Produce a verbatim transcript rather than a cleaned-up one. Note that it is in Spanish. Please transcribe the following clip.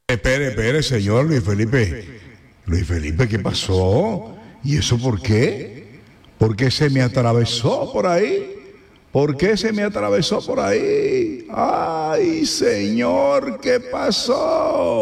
Espere, espere, señor Luis Felipe. Luis Felipe, ¿qué pasó? ¿Y eso por qué? ¿Por qué se me atravesó por ahí? ¿Por qué se me atravesó por ahí? ¡Ay, señor! ¿Qué pasó?